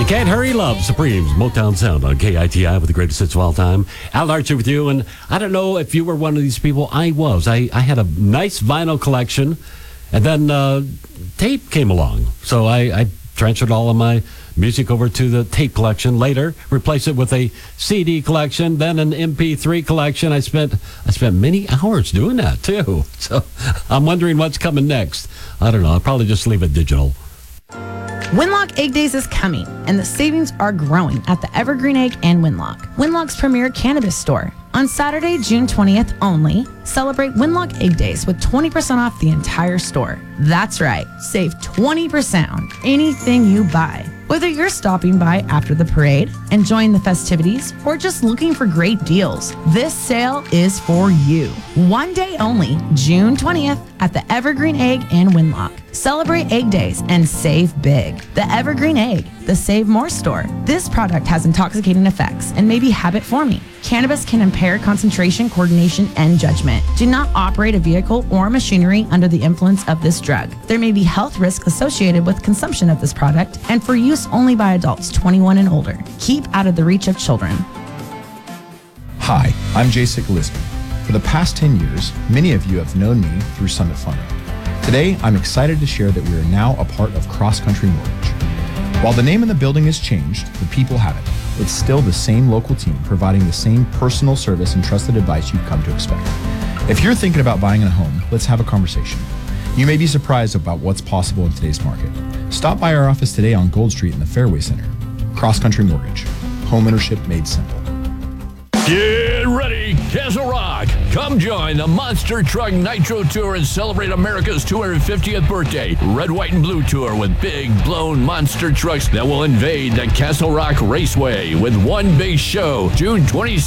Can't Hurry Love, Supremes, Motown Sound on KITI with the greatest hits of all time. Al Archer with you, and I don't know if you were one of these people. I was. I had a nice vinyl collection, and then tape came along. So I transferred all of my music over to the tape collection. Later, replaced it with a CD collection, then an MP3 collection. I spent many hours doing that, too. So I'm wondering what's coming next. I don't know. I'll probably just leave it digital. Winlock Egg Days is coming, and the savings are growing at the Evergreen Egg and Winlock, Winlock's premier cannabis store. On Saturday, June 20th only, celebrate Winlock Egg Days with 20% off the entire store. That's right, save 20% on anything you buy. Whether you're stopping by after the parade, enjoying the festivities, or just looking for great deals, this sale is for you. One day only, June 20th at the Evergreen Egg and Winlock. Celebrate Egg Days and save big. The Evergreen Egg, the Save More store. This product has intoxicating effects and may be habit-forming. Cannabis can impair concentration, coordination, and judgment. Do not operate a vehicle or machinery under the influence of this drug. There may be health risks associated with consumption of this product and for use only by adults 21 and older. Keep out of the reach of children. Hi, I'm Jasek Lisby. For the past 10 years, many of you have known me through Summit Funding. Today, I'm excited to share that we are now a part of Cross Country Mortgage. While the name in the building has changed, the people haven't. It's still the same local team providing the same personal service and trusted advice you've come to expect. If you're thinking about buying a home, let's have a conversation. You may be surprised about what's possible in today's market. Stop by our office today on Gold Street in the Fairway Center. Cross Country Mortgage. Home ownership made simple. Get ready, Castle Rock. Come join the Monster Truck Nitro Tour and celebrate America's 250th birthday. Red, white, and blue tour with big, blown monster trucks that will invade the Castle Rock Raceway with one big show, June 26th.